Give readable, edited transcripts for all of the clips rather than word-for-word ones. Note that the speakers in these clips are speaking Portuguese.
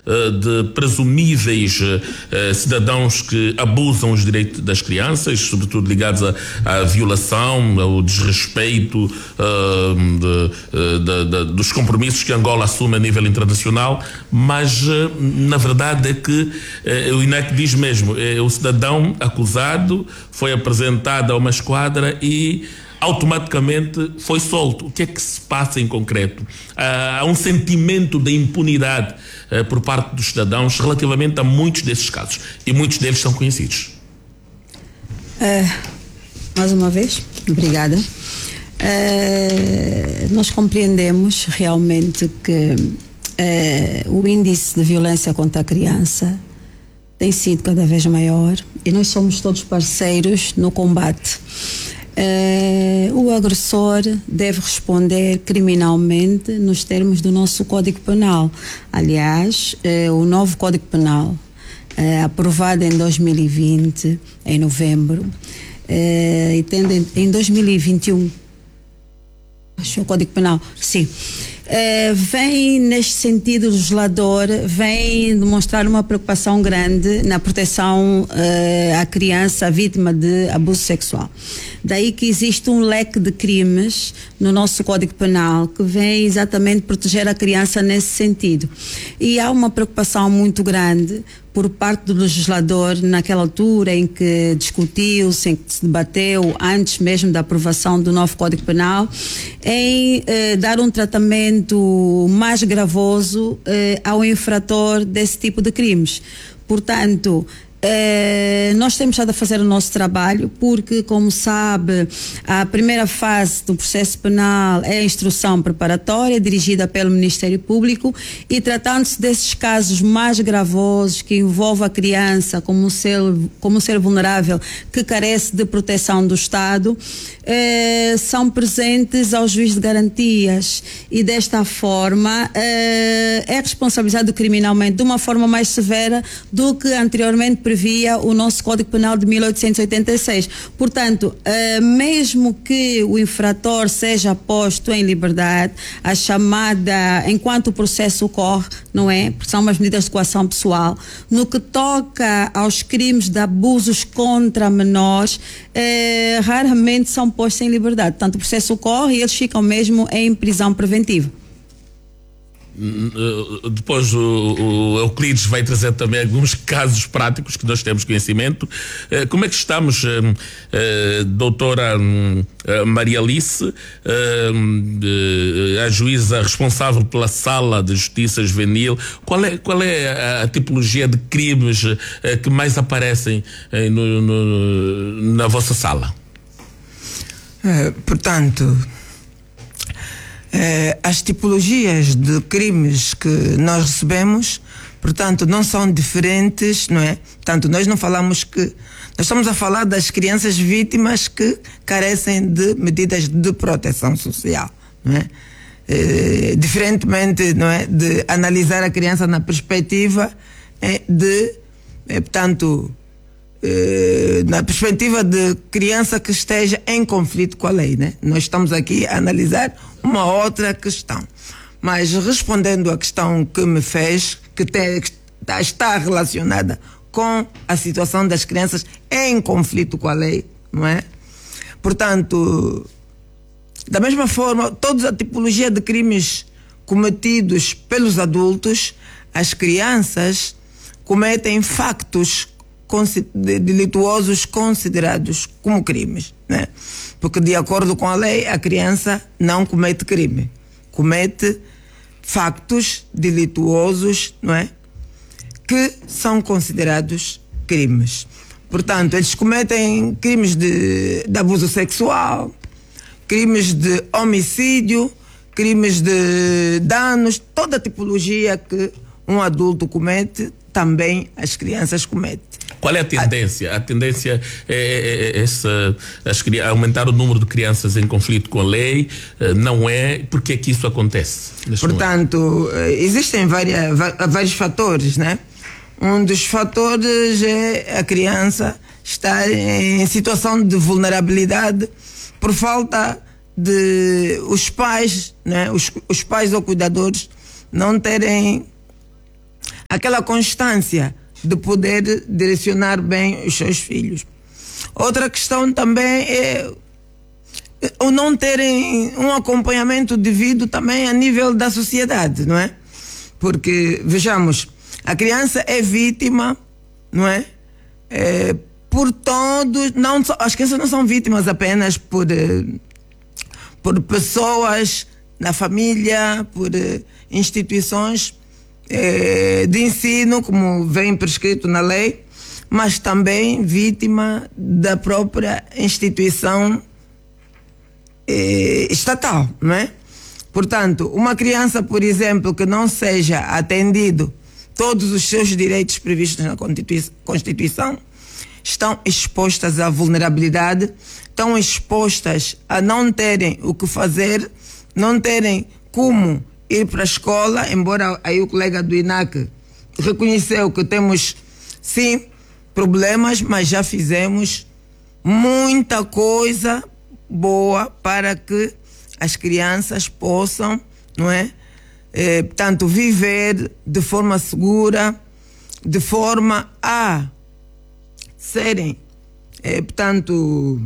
de presumíveis cidadãos que abusam os direitos das crianças, sobretudo ligados à violação, ao desrespeito dos compromissos que Angola assume a nível internacional, mas na verdade é que o INEC diz mesmo, o cidadão acusado foi apresentado a uma esquadra e automaticamente foi solto. O que é que se passa em concreto? Há um sentimento de impunidade por parte dos cidadãos relativamente a muitos desses casos, e muitos deles são conhecidos. Mais uma vez, obrigada. Nós compreendemos realmente que o índice de violência contra a criança tem sido cada vez maior e nós somos todos parceiros no combate. O agressor deve responder criminalmente nos termos do nosso Código Penal. Aliás, o novo Código Penal, aprovado em 2020, em novembro, e tendo em 2021, acho o Código Penal, sim, vem neste sentido, o legislador vem demonstrar uma preocupação grande na proteção à criança vítima de abuso sexual. Daí que existe um leque de crimes no nosso Código Penal que vem exatamente proteger a criança nesse sentido. E há uma preocupação muito grande por parte do legislador naquela altura em que discutiu-se, em que se debateu, antes mesmo da aprovação do novo Código Penal, em dar um tratamento mais gravoso ao infrator desse tipo de crimes. Portanto, nós temos estado a fazer o nosso trabalho porque, como sabe, a primeira fase do processo penal é a instrução preparatória dirigida pelo Ministério Público, e tratando-se desses casos mais gravosos que envolvem a criança como um ser vulnerável que carece de proteção do Estado, são presentes ao juiz de garantias e desta forma é responsabilizado criminalmente de uma forma mais severa do que anteriormente previa o nosso Código Penal de 1886. Portanto, mesmo que o infrator seja posto em liberdade, a chamada, enquanto o processo ocorre, não é? Porque são umas medidas de coação pessoal, no que toca aos crimes de abusos contra menores, raramente são postos em liberdade. Portanto, o processo ocorre e eles ficam mesmo em prisão preventiva. Depois o Euclides vai trazer também alguns casos práticos que nós temos conhecimento. Como é que estamos, doutora Maria Alice, a juíza responsável pela Sala de Justiça Juvenil? Qual é a tipologia de crimes que mais aparecem na vossa sala? Portanto, as tipologias de crimes que nós recebemos, portanto, não são diferentes, não é? Portanto, nós não falamos que... Nós estamos a falar das crianças vítimas que carecem de medidas de proteção social, não é? Diferentemente, não é, de analisar a criança na perspectiva portanto, na perspectiva de criança que esteja em conflito com a lei, né? Nós estamos aqui a analisar uma outra questão. Mas respondendo à questão que me fez, que está relacionada com a situação das crianças em conflito com a lei, não é? Portanto, da mesma forma, toda a tipologia de crimes cometidos pelos adultos, as crianças cometem factos delituosos considerados como crimes, né? Porque, de acordo com a lei, a criança não comete crime, comete factos delituosos, não é? Que são considerados crimes. Portanto, eles cometem crimes de abuso sexual, crimes de homicídio, crimes de danos, toda a tipologia que um adulto comete, também as crianças cometem. Qual é a tendência? A tendência é aumentar o número de crianças em conflito com a lei? Não é? Por que é que isso acontece? Portanto, existem vários fatores, né? Um dos fatores é a criança estar em situação de vulnerabilidade por falta de os pais, né? Os pais ou cuidadores não terem aquela constância de poder direcionar bem os seus filhos. Outra questão também é o não terem um acompanhamento devido também a nível da sociedade, não é? Porque, vejamos, a criança é vítima, não é? Por todos, não, as crianças não são vítimas apenas por pessoas na família, por instituições de ensino, como vem prescrito na lei, mas também vítima da própria instituição estatal, não é? Portanto, uma criança, por exemplo, que não seja atendido todos os seus direitos previstos na Constituição, estão expostas à vulnerabilidade, estão expostas a não terem o que fazer, não terem como ir para a escola, embora aí o colega do INAC reconheceu que temos, sim, problemas, mas já fizemos muita coisa boa para que as crianças possam, não é? Portanto, viver de forma segura, de forma a serem, portanto,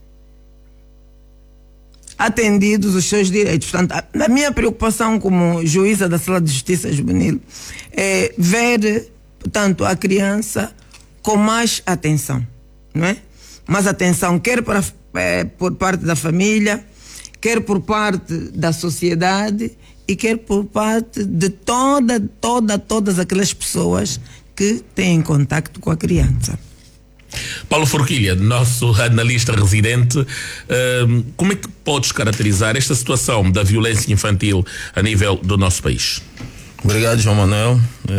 atendidos os seus direitos. Portanto, a minha preocupação como juíza da Sala de Justiça Juvenil é ver, portanto, a criança com mais atenção, não é? Mais atenção, quer por parte da família, quer por parte da sociedade e quer por parte de todas aquelas pessoas que têm contacto com a criança. Paulo Forquilha, nosso analista residente, como é que podes caracterizar esta situação da violência infantil a nível do nosso país? Obrigado, João Manuel.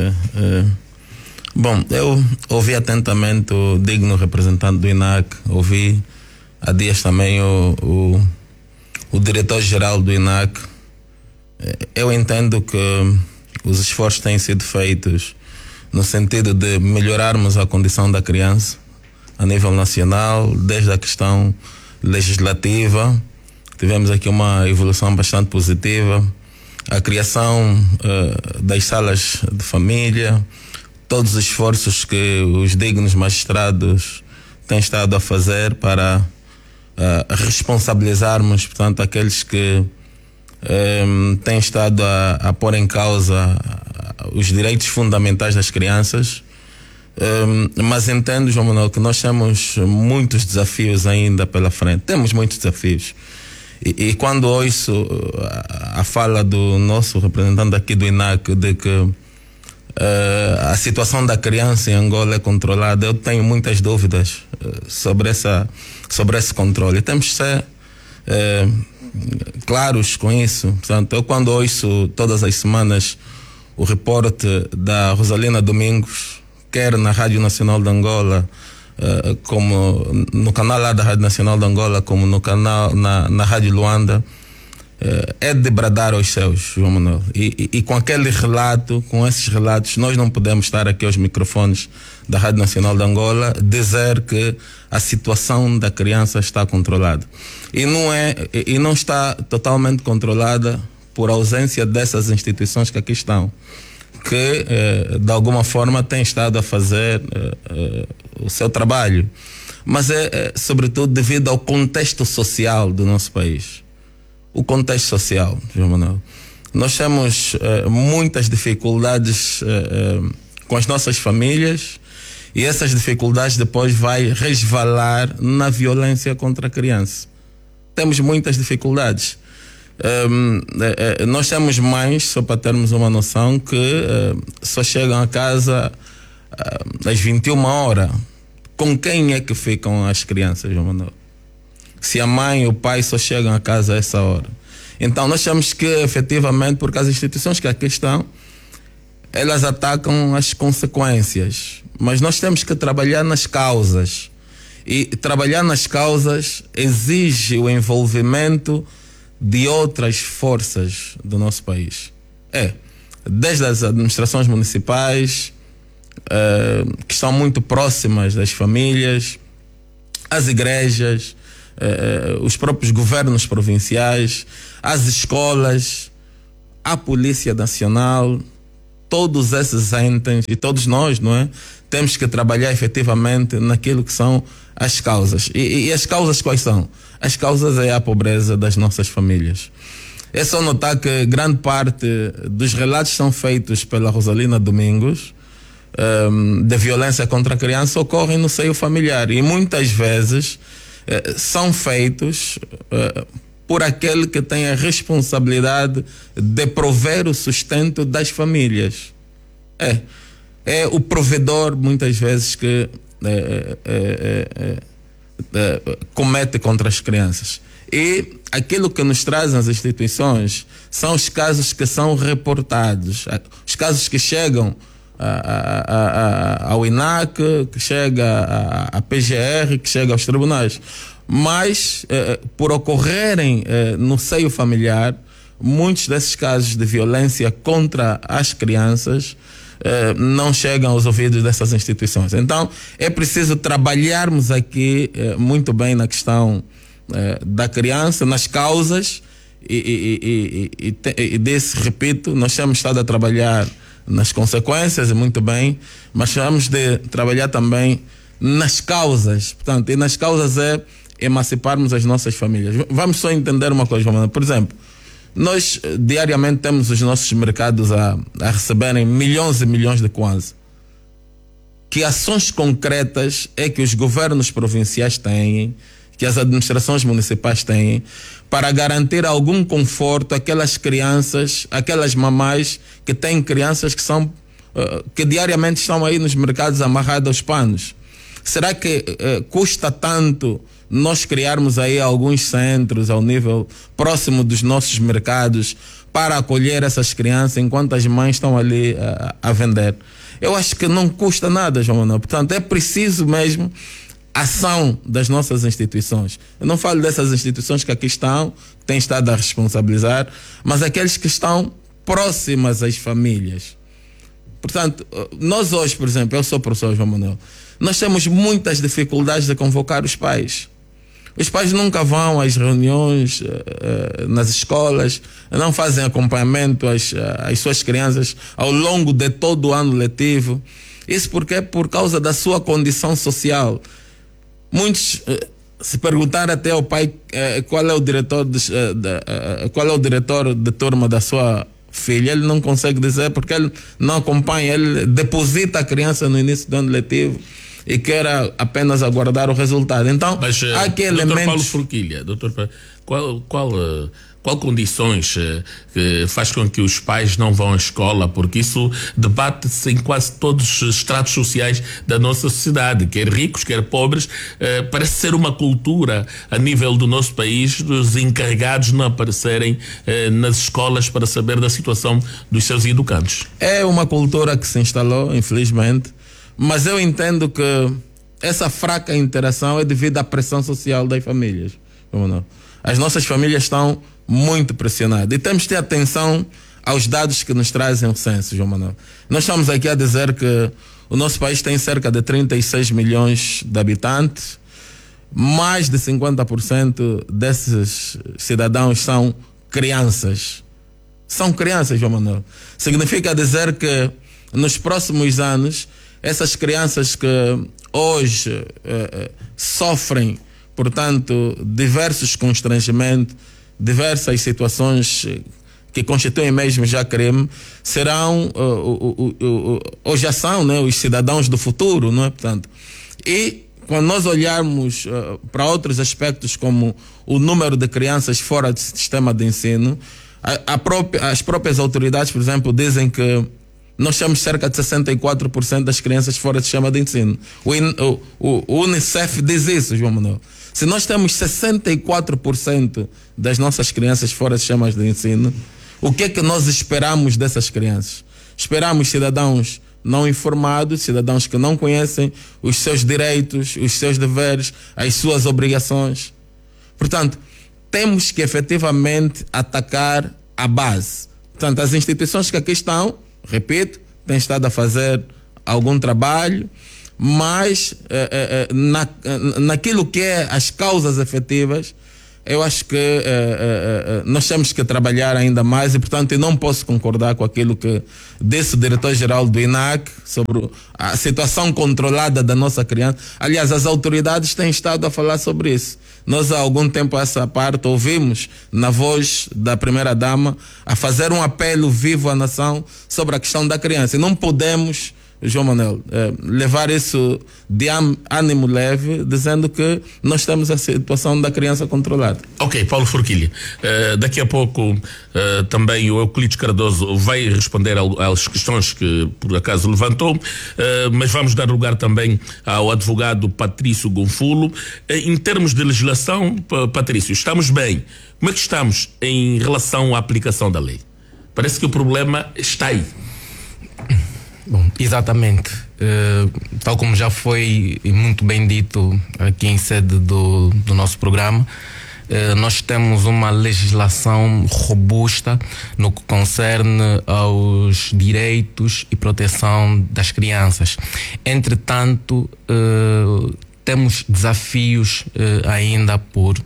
Bom, eu ouvi atentamente o digno representante do INAC, ouvi há dias também o diretor-geral do INAC. Eu entendo que os esforços têm sido feitos no sentido de melhorarmos a condição da criança a nível nacional, desde a questão legislativa. Tivemos aqui uma evolução bastante positiva, a criação das salas de família, todos os esforços que os dignos magistrados têm estado a fazer para responsabilizarmos, portanto, aqueles que têm estado a pôr em causa os direitos fundamentais das crianças. Mas entendo, João Manuel, que nós temos muitos desafios ainda pela frente. Temos muitos desafios. E quando ouço a fala do nosso representante aqui do INAC de que a situação da criança em Angola é controlada, eu tenho muitas dúvidas sobre esse controle. Temos que ser claros com isso. Portanto, eu quando ouço todas as semanas o reporte da Rosalina Domingos, quer na Rádio Nacional de Angola, como no canal lá da Rádio Nacional de Angola, como no canal na Rádio Luanda, é de bradar aos céus, João Manuel. E com aquele relato, com esses relatos, nós não podemos estar aqui aos microfones da Rádio Nacional de Angola dizer que a situação da criança está controlada. E não está totalmente controlada por ausência dessas instituições que aqui estão, que de alguma forma têm estado a fazer o seu trabalho, mas é sobretudo devido ao contexto social do nosso país. O contexto social, João Manuel. Nós temos muitas dificuldades com as nossas famílias, e essas dificuldades depois vai resvalar na violência contra a criança. Temos muitas dificuldades. Nós temos mães, só para termos uma noção, que só chegam a casa às 21 horas. Com quem é que ficam as crianças, João Manuel? Se a mãe e o pai só chegam a casa a essa hora. Então nós temos que, efetivamente, porque as instituições que aqui estão, elas atacam as consequências, mas nós temos que trabalhar nas causas, e trabalhar nas causas exige o envolvimento de outras forças do nosso país. Desde as administrações municipais, que estão muito próximas das famílias, as igrejas, os próprios governos provinciais, as escolas, a Polícia Nacional, todos esses entes e todos nós, não é? Temos que trabalhar efetivamente naquilo que são as causas. E as causas quais são? As causas é a pobreza das nossas famílias. É só notar que grande parte dos relatos são feitos pela Rosalina Domingos de violência contra a criança ocorrem no seio familiar e muitas vezes são feitos por aquele que tem a responsabilidade de prover o sustento das famílias. É o provedor muitas vezes que comete contra as crianças. E aquilo que nos trazem as instituições são os casos que são reportados, os casos que chegam ao INAC, que chega à PGR, que chega aos tribunais. Mas, por ocorrerem no seio familiar, muitos desses casos de violência contra as crianças não chegam aos ouvidos dessas instituições. Então, é preciso trabalharmos aqui muito bem na questão da criança, nas causas, e desse, repito, nós temos estado a trabalhar nas consequências, muito bem, mas temos de trabalhar também nas causas. Portanto, e nas causas é emanciparmos as nossas famílias. Vamos só entender uma coisa, por exemplo, nós diariamente temos os nossos mercados a receberem milhões e milhões de kwanza. Que ações concretas é que os governos provinciais têm, que as administrações municipais têm, para garantir algum conforto àquelas crianças, àquelas mamás que têm crianças que são que diariamente estão aí nos mercados amarradas aos panos? Será que custa tanto nós criarmos aí alguns centros ao nível próximo dos nossos mercados para acolher essas crianças enquanto as mães estão ali a vender? Eu acho que não custa nada, João Manuel. Portanto, é preciso mesmo ação das nossas instituições. Eu não falo dessas instituições que aqui estão, que têm estado a responsabilizar, mas aqueles que estão próximas às famílias. Portanto, nós hoje, por exemplo, eu sou professor João Manuel, nós temos muitas dificuldades de convocar os pais. Os pais nunca vão às reuniões nas escolas, não fazem acompanhamento às suas crianças ao longo de todo o ano letivo. Isso porque por causa da sua condição social. Muitos se perguntar até ao pai qual é o diretor de turma da sua filha, ele não consegue dizer porque ele não acompanha, ele deposita a criança no início do ano letivo e quer apenas aguardar o resultado. Então, mas, há aqui elementos... Dr. Paulo Forquilha, qual condições que faz com que os pais não vão à escola? Porque isso debate-se em quase todos os estratos sociais da nossa sociedade, quer ricos, quer pobres. Parece ser uma cultura a nível do nosso país dos encarregados não aparecerem nas escolas para saber da situação dos seus educandos. É uma cultura que se instalou, infelizmente, mas eu entendo que essa fraca interação é devido à pressão social das famílias. As nossas famílias estão muito pressionadas e temos de ter atenção aos dados que nos trazem o censo, João Manuel. Nós estamos aqui a dizer que o nosso país tem cerca de 36 milhões de habitantes, mais de 50% desses cidadãos são crianças. São crianças, João Manuel. Significa dizer que nos próximos anos essas crianças que hoje sofrem, portanto, diversos constrangimentos, diversas situações que constituem mesmo já crime, serão, ou já são, né, os cidadãos do futuro, não é? Portanto, e quando nós olharmos para outros aspectos como o número de crianças fora do sistema de ensino, as próprias autoridades, por exemplo, dizem que nós temos cerca de 64% das crianças fora do sistema de ensino. O UNICEF diz isso, João Manuel. Se nós temos 64% das nossas crianças fora do sistema de ensino, o que é que nós esperamos dessas crianças? Esperamos cidadãos não informados, cidadãos que não conhecem os seus direitos, os seus deveres, as suas obrigações. Portanto, temos que efetivamente atacar a base. Portanto, as instituições que aqui estão, repito, têm estado a fazer algum trabalho, mas naquilo que é as causas efetivas, eu acho que nós temos que trabalhar ainda mais e, portanto, eu não posso concordar com aquilo que disse o diretor-geral do INAC sobre a situação controlada da nossa criança. Aliás, as autoridades têm estado a falar sobre isso. Nós, há algum tempo, essa parte, ouvimos na voz da primeira-dama a fazer um apelo vivo à nação sobre a questão da criança. E não podemos, João Manuel, levar isso de ânimo leve, dizendo que nós temos a situação da criança controlada. Ok, Paulo Forquilha, daqui a pouco também o Euclides Cardoso vai responder às questões que por acaso levantou, mas vamos dar lugar também ao advogado Patrício Gonfulo. Em termos de legislação, Patrício, estamos bem? Como é que estamos em relação à aplicação da lei? Parece que o problema está aí. Bom, exatamente. Tal como já foi muito bem dito aqui em sede do nosso programa, nós temos uma legislação robusta no que concerne aos direitos e proteção das crianças. Entretanto, temos desafios ainda por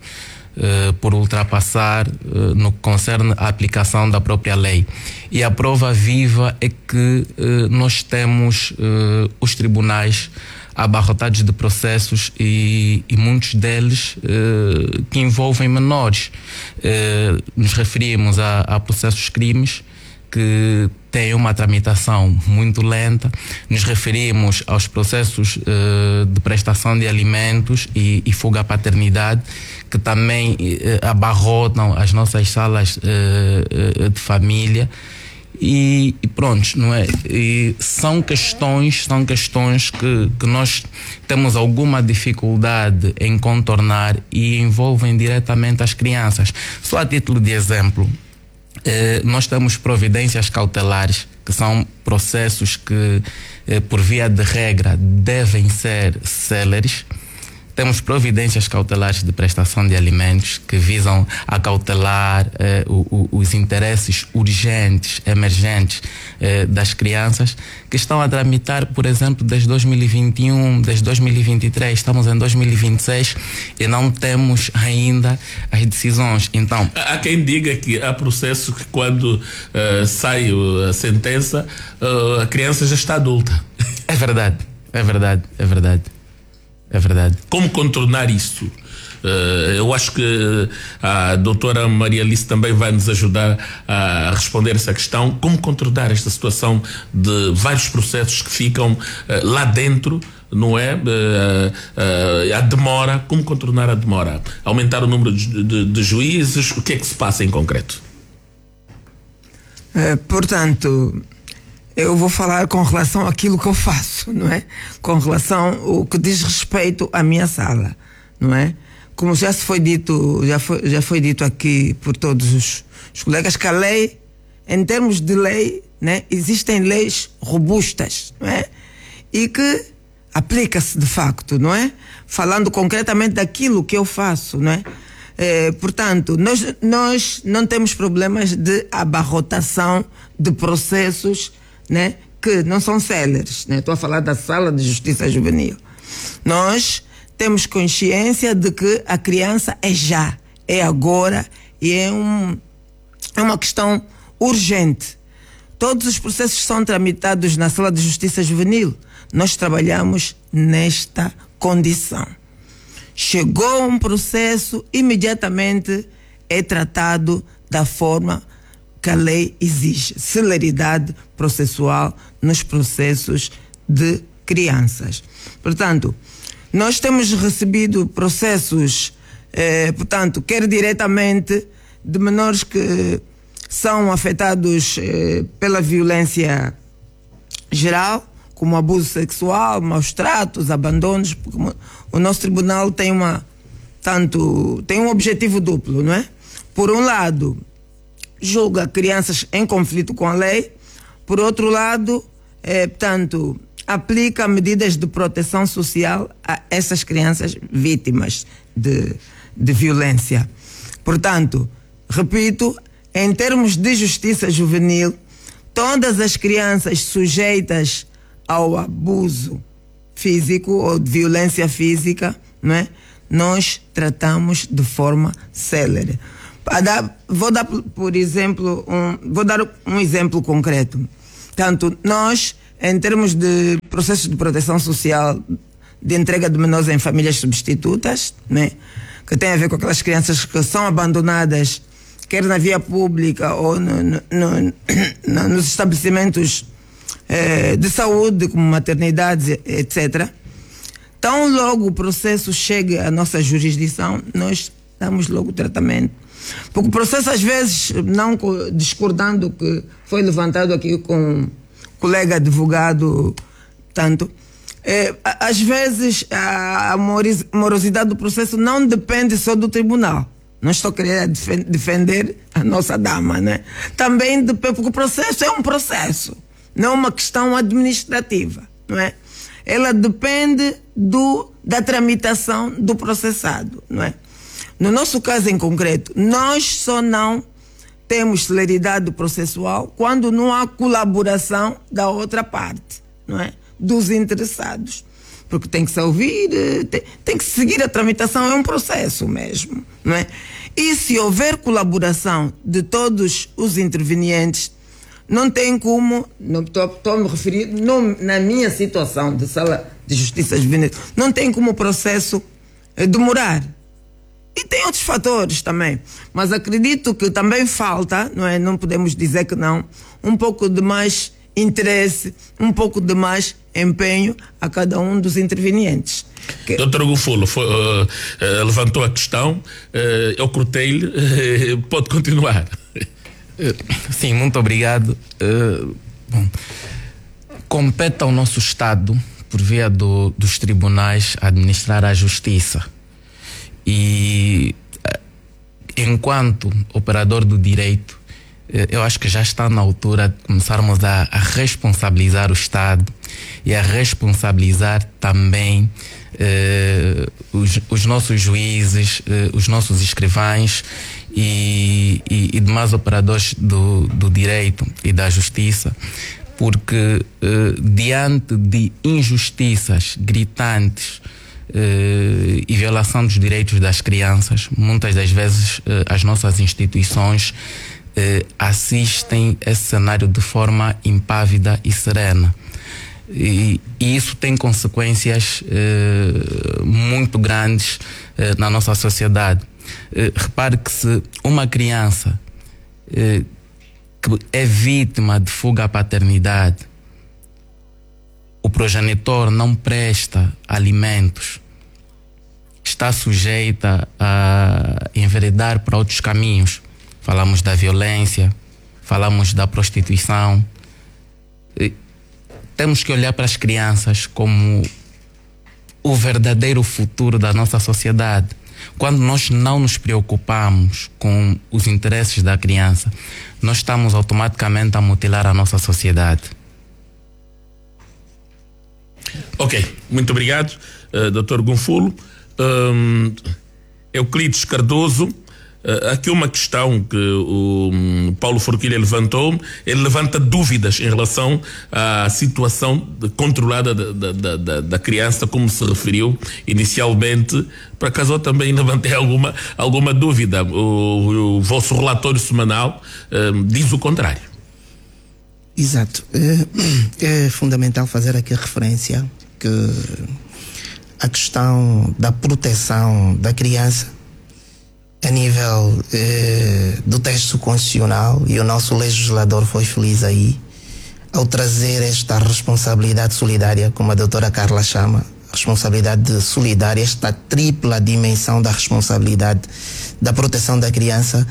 ultrapassar no que concerne à aplicação da própria lei. E a prova viva é que nós temos os tribunais abarrotados de processos e muitos deles que envolvem menores. Nos referimos a processos crimes que têm uma tramitação muito lenta. Nos referimos aos processos de prestação de alimentos e fuga à paternidade, que também abarrotam as nossas salas de família. E pronto, não é? E são questões que nós temos alguma dificuldade em contornar e envolvem diretamente as crianças. Só a título de exemplo, nós temos providências cautelares, que são processos que, por via de regra, devem ser céleres. Temos providências cautelares de prestação de alimentos que visam acautelar os interesses urgentes, emergentes das crianças, que estão a tramitar, por exemplo, desde 2021, desde 2023, estamos em 2026 e não temos ainda as decisões. Então, há quem diga que há processos que quando sai a sentença, a criança já está adulta. É verdade. É verdade. Como contornar isso? Eu acho que a doutora Maria Alice também vai nos ajudar a responder essa questão. Como contornar esta situação de vários processos que ficam lá dentro, não é? A demora. Como contornar a demora? Aumentar o número de juízes? O que é que se passa em concreto? Portanto, eu vou falar com relação àquilo que eu faço, não é? Com relação ao que diz respeito à minha sala, não é? Como já foi dito aqui por todos os colegas, que a lei, em termos de lei, né, existem leis robustas, não é? E que aplica-se de facto, não é? Falando concretamente daquilo que eu faço, não é? Portanto, nós não temos problemas de abarrotação de processos, né, que não são céleres, né? Estou a falar da Sala de Justiça Juvenil. Nós temos consciência de que a criança é já, é agora e é uma questão urgente. Todos os processos são tramitados na Sala de Justiça Juvenil. Nós trabalhamos nesta condição. Chegou um processo, imediatamente é tratado da forma que a lei exige, celeridade processual nos processos de crianças. Portanto, nós temos recebido processos, portanto, quer diretamente de menores que são afetados pela violência geral, como abuso sexual, maus tratos, abandonos, porque o nosso tribunal tem um objetivo duplo, não é? Por um lado, julga crianças em conflito com a lei, por outro lado, portanto, aplica medidas de proteção social a essas crianças vítimas de violência. Portanto, repito, em termos de justiça juvenil, todas as crianças sujeitas ao abuso físico ou de violência física, não é? nós tratamos de forma célere. Vou dar um exemplo concreto. Tanto nós, em termos de processos de proteção social, de entrega de menores em famílias substitutas, né, que tem a ver com aquelas crianças que são abandonadas, quer na via pública ou nos estabelecimentos de saúde, como maternidades, etc. Tão logo o processo chega à nossa jurisdição, nós damos logo o tratamento. Porque o processo, às vezes, não discordando do que foi levantado aqui com o colega advogado, tanto, às vezes a morosidade do processo não depende só do tribunal. Não estou querendo defender a nossa dama, né? Também depende, porque o processo é um processo, não é uma questão administrativa, não é? Ela depende da tramitação do processado, não é? No nosso caso em concreto, nós só não temos celeridade processual quando não há colaboração da outra parte, não é? Dos interessados. Porque tem que se ouvir, tem que seguir a tramitação, é um processo mesmo, não é? E se houver colaboração de todos os intervenientes, não tem como, estou a me referir, na minha situação de sala de justiça juvenil, não tem como o processo demorar. E tem outros fatores também, mas acredito que também falta, não é? Não podemos dizer que não, um pouco de mais interesse, um pouco de mais empenho a cada um dos intervenientes. Dr. Gunfulo levantou a questão, eu cortei-lhe, pode continuar. Sim, muito obrigado. Bom, compete ao nosso Estado, por via dos tribunais, administrar a justiça. E enquanto operador do direito, eu acho que já está na altura de começarmos a responsabilizar o Estado e a responsabilizar também os nossos juízes, os nossos escrivães e demais operadores do direito e da justiça, porque diante de injustiças gritantes e violação dos direitos das crianças, muitas das vezes as nossas instituições assistem esse cenário de forma impávida e serena. E isso tem consequências muito grandes na nossa sociedade. Repare que se uma criança que é vítima de fuga à paternidade, o progenitor não presta alimentos, está sujeita a enveredar para outros caminhos. Falamos da violência, falamos da prostituição. Temos que olhar para as crianças como o verdadeiro futuro da nossa sociedade. Quando nós não nos preocupamos com os interesses da criança, nós estamos automaticamente a mutilar a nossa sociedade. Ok, muito obrigado, Dr. Gunfulo. Euclides Cardoso, aqui uma questão que o Paulo Forquilha levantou. Ele levanta dúvidas em relação à situação controlada da criança, como se referiu inicialmente. Por acaso eu também levantei alguma dúvida. O vosso relatório semanal diz o contrário. Exato. É fundamental fazer aqui referência que a questão da proteção da criança a nível do texto constitucional, e o nosso legislador foi feliz aí ao trazer esta responsabilidade solidária, como a doutora Carla chama, responsabilidade solidária, esta tripla dimensão da responsabilidade da proteção da criança,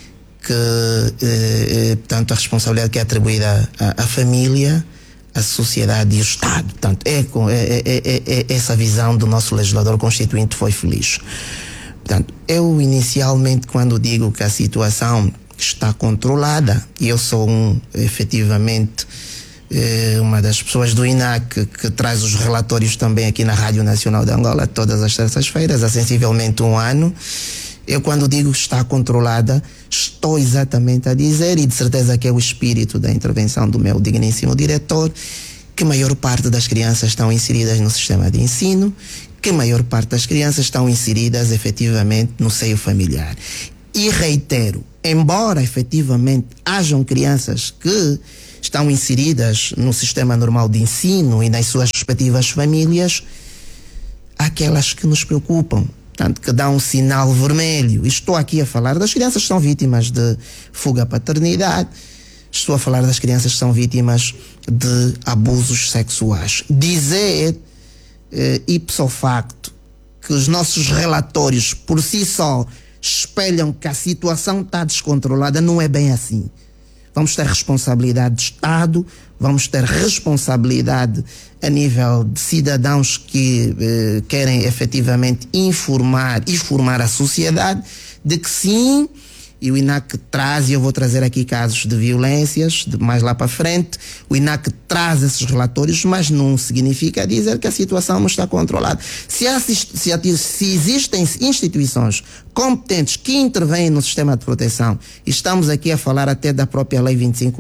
que portanto a responsabilidade que é atribuída à família, à sociedade e ao Estado. Portanto, essa visão do nosso legislador constituinte foi feliz. Portanto, eu inicialmente, quando digo que a situação está controlada, e eu sou efetivamente uma das pessoas do INAC que traz os relatórios também aqui na Rádio Nacional de Angola todas as terças-feiras, há sensivelmente um ano. Eu, quando digo que está controlada, estou exatamente a dizer, e de certeza que é o espírito da intervenção do meu digníssimo diretor, que a maior parte das crianças estão inseridas no sistema de ensino, que a maior parte das crianças estão inseridas efetivamente no seio familiar. E reitero, embora efetivamente hajam crianças que estão inseridas no sistema normal de ensino e nas suas respectivas famílias, há aquelas que nos preocupam, portanto, que dão um sinal vermelho. Estou aqui a falar das crianças que são vítimas de fuga à paternidade, estou a falar das crianças que são vítimas de abusos sexuais. Dizer ipso facto que os nossos relatórios por si só espelham que a situação está descontrolada não é bem assim. Vamos ter responsabilidade de Estado, vamos ter responsabilidade a nível de cidadãos que querem efetivamente informar e formar a sociedade de que sim, e o INAC traz, e eu vou trazer aqui casos de violências, mais lá para frente, o INAC traz esses relatórios, mas não significa dizer que a situação não está controlada. Se existem instituições competentes que intervêm no sistema de proteção, e estamos aqui a falar até da própria Lei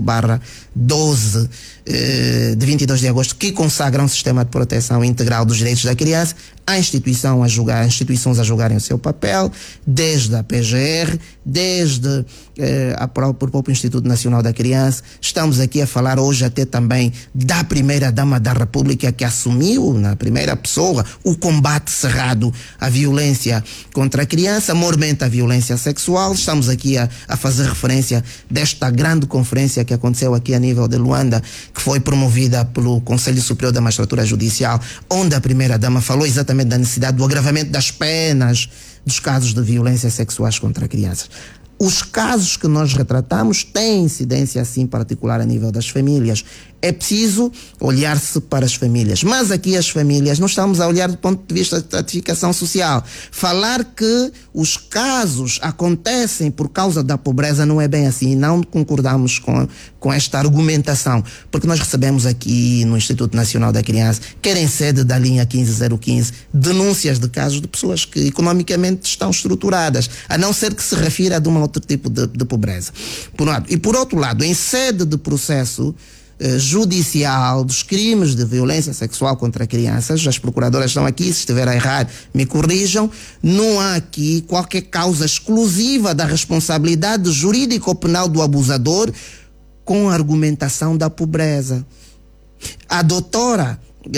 25/12, de 22 de agosto, que consagra um sistema de proteção integral dos direitos da criança, há instituições a julgarem o seu papel, desde a PGR, desde o próprio Instituto Nacional da Criança. Estamos aqui a falar hoje até também da primeira-dama da República, que assumiu, na primeira pessoa, o combate cerrado à violência contra a criança, mormente à violência sexual. Estamos aqui a fazer referência desta grande conferência que aconteceu aqui a nível de Luanda, que foi promovida pelo Conselho Superior da Magistratura Judicial, onde a primeira-dama falou exatamente da necessidade do agravamento das penas dos casos de violência sexuais contra crianças. Os casos que nós retratamos têm incidência assim particular a nível das famílias. É preciso olhar-se para as famílias. Mas aqui as famílias não estamos a olhar do ponto de vista de estratificação social. Falar que os casos acontecem por causa da pobreza não é bem assim. Não concordamos com esta argumentação. Porque nós recebemos aqui no Instituto Nacional da Criança, quer em sede da linha 15015, denúncias de casos de pessoas que economicamente estão estruturadas, a não ser que se refira a um outro tipo de pobreza. Por um lado. E por outro lado, em sede de processo judicial dos crimes de violência sexual contra crianças, as procuradoras estão aqui, se estiver a errar, me corrijam, não há aqui qualquer causa exclusiva da responsabilidade jurídica ou penal do abusador com a argumentação da pobreza. A doutora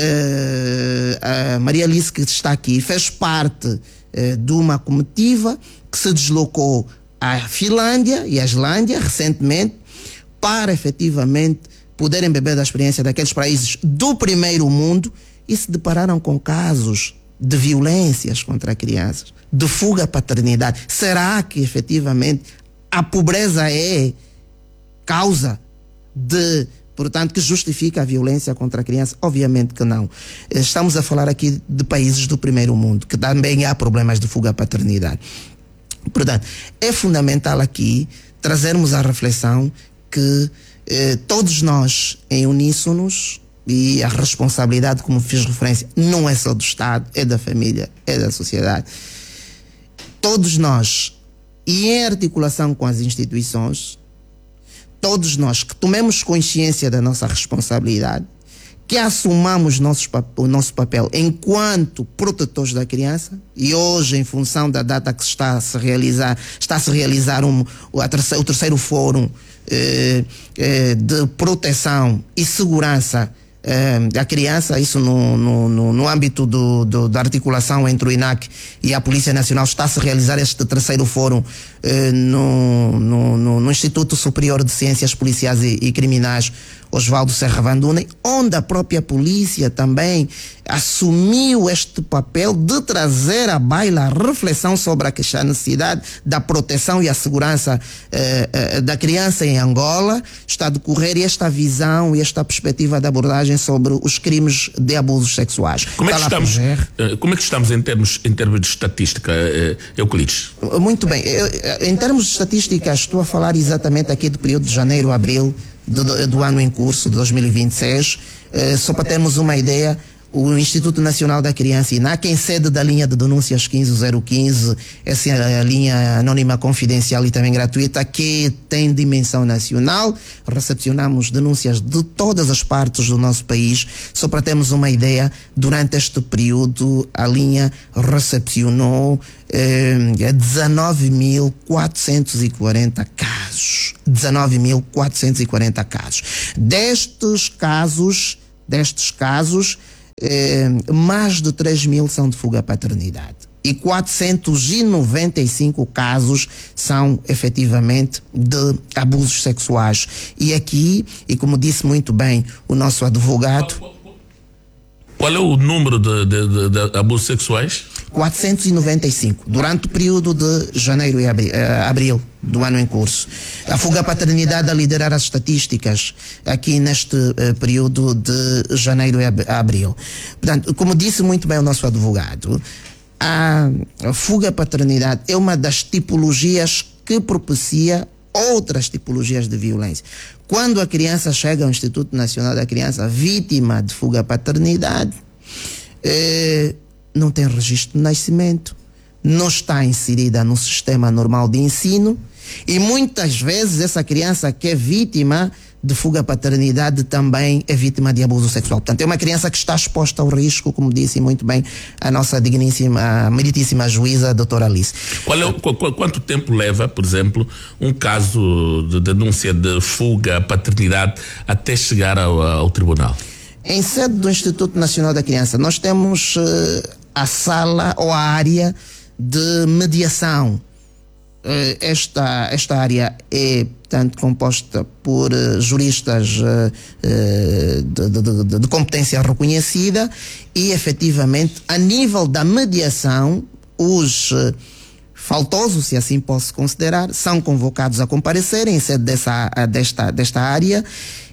a Maria Alice, que está aqui, fez parte de uma comitiva que se deslocou à Finlândia e à Islândia recentemente para efetivamente poderem beber da experiência daqueles países do primeiro mundo e se depararam com casos de violências contra crianças, de fuga à paternidade. Será que efetivamente a pobreza é causa portanto, que justifica a violência contra a criança? Obviamente que não. Estamos a falar aqui de países do primeiro mundo, que também há problemas de fuga à paternidade. Portanto, é fundamental aqui trazermos a reflexão que todos nós em uníssonos, e a responsabilidade, como fiz referência, não é só do Estado, é da família, é da sociedade. Todos nós, e em articulação com as instituições, todos nós que tomemos consciência da nossa responsabilidade, que assumamos o nosso papel enquanto protetores da criança, e hoje, em função da data que está a se realizar o terceiro fórum de proteção e segurança da criança, isso no âmbito da articulação entre o INAC e a Polícia Nacional, está a se realizar este terceiro fórum no Instituto Superior de Ciências Policiais e Criminais Osvaldo Serra Vanduna, onde a própria polícia também assumiu este papel de trazer à baila a reflexão sobre a necessidade da proteção e a segurança da criança em Angola. Está a decorrer esta visão e esta perspectiva de abordagem sobre os crimes de abusos sexuais. Como é que estamos em termos de estatística, Euclides? Muito bem. Em termos de estatística, estou a falar exatamente aqui do período de janeiro a abril do ano em curso, de 2026. Só para termos uma ideia, o Instituto Nacional da Criança, INAC, em sede da linha de denúncias 15015, essa é a linha anônima confidencial e também gratuita, que tem dimensão nacional. Recepcionamos denúncias de todas as partes do nosso país. Só para termos uma ideia, durante este período a linha recepcionou 19.440 casos. 19.440 casos. Destes casos, mais de 3.000 são de fuga à paternidade e 495 casos são efetivamente de abusos sexuais. E aqui, e como disse muito bem o nosso advogado, qual é o número de abusos sexuais? 495, durante o período de janeiro e abril do ano em curso. A fuga à paternidade a liderar as estatísticas aqui neste período de janeiro e abril. Portanto, como disse muito bem o nosso advogado, a fuga à paternidade é uma das tipologias que propicia outras tipologias de violência. Quando a criança chega ao Instituto Nacional da Criança vítima de fuga à paternidade, não tem registro de nascimento, não está inserida no sistema normal de ensino e muitas vezes essa criança que é vítima de fuga à paternidade também é vítima de abuso sexual. Portanto, é uma criança que está exposta ao risco, como disse muito bem a nossa digníssima, meritíssima juíza, a doutora Alice. Quanto tempo leva, por exemplo, um caso de denúncia de fuga à paternidade até chegar ao tribunal? Em sede do Instituto Nacional da Criança, nós temos a sala ou a área de mediação. Esta área é, portanto, composta por juristas de competência reconhecida e, efetivamente, a nível da mediação, os faltosos, se assim posso considerar, são convocados a comparecer em sede desta área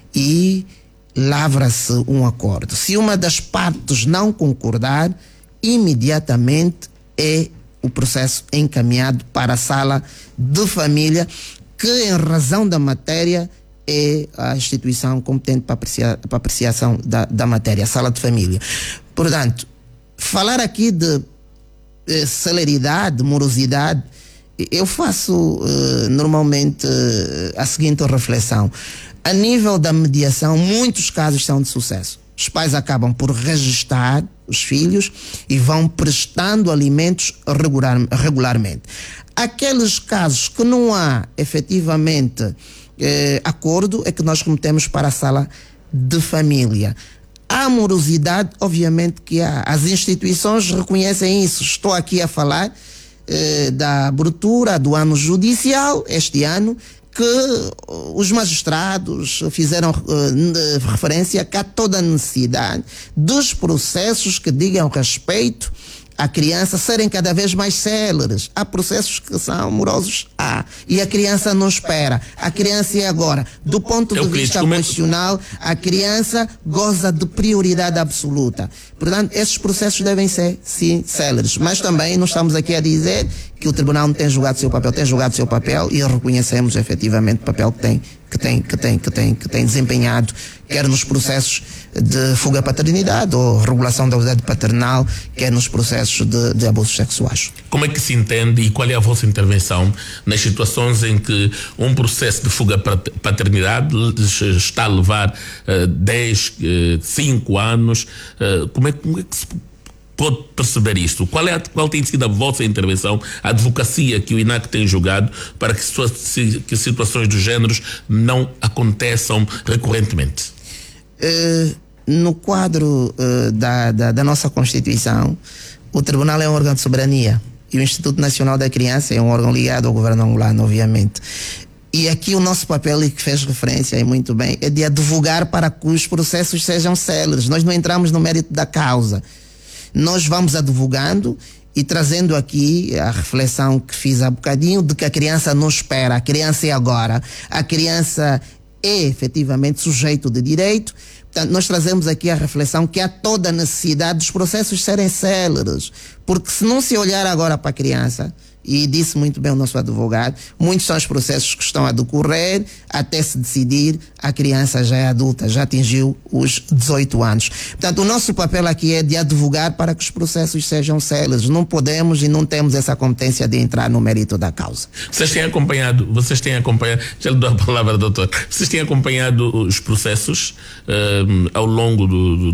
e lavra-se um acordo. Se uma das partes não concordar, imediatamente é o processo encaminhado para a sala de família, que em razão da matéria é a instituição competente para apreciação da matéria, a sala de família. Portanto, falar aqui de celeridade, morosidade, eu faço normalmente a seguinte reflexão. A nível da mediação, muitos casos são de sucesso. Os pais acabam por registar os filhos e vão prestando alimentos regularmente. Aqueles casos que não há efetivamente acordo é que nós remetemos para a sala de família. A morosidade, obviamente que há. As instituições reconhecem isso. Estou aqui a falar da abertura do ano judicial este ano, que os magistrados fizeram referência que há toda a necessidade dos processos que digam respeito à criança serem cada vez mais céleres. Há processos que são morosos, e a criança não espera. A criança é agora. Do ponto de vista constitucional, a criança goza de prioridade absoluta. Portanto, esses processos devem ser, sim, céleres. Mas também não estamos aqui a dizer que o tribunal não tem julgado seu papel. Tem julgado seu papel e reconhecemos efetivamente o papel que tem desempenhado, quer nos processos de fuga à paternidade ou regulação da autoridade paternal, quer nos processos de abusos sexuais. Como é que se entende e qual é a vossa intervenção nas situações em que um processo de fuga à paternidade está a levar 10, 5 anos? Como é que se pode perceber isto? Qual tem sido a vossa intervenção, a advocacia que o INAC tem julgado para que situações do género não aconteçam recorrentemente? No quadro da nossa Constituição, o Tribunal é um órgão de soberania e o Instituto Nacional da Criança é um órgão ligado ao governo angolano, obviamente. E aqui o nosso papel, e que fez referência aí muito bem, é de advogar para que os processos sejam céleres. Nós não entramos no mérito da causa. Nós vamos advogando e trazendo aqui a reflexão que fiz há bocadinho de que a criança não espera, a criança é agora, a criança é efetivamente sujeito de direito. Portanto, nós trazemos aqui a reflexão que há toda a necessidade dos processos serem céleres, porque se não se olhar agora para a criança, e disse muito bem o nosso advogado, muitos são os processos que estão a decorrer até se decidir, a criança já é adulta, já atingiu os 18 anos. Portanto, o nosso papel aqui é de advogar para que os processos sejam céleres. Não podemos e não temos essa competência de entrar no mérito da causa. Vocês têm acompanhado, já lhe dou a palavra, doutor, vocês têm acompanhado os processos ao longo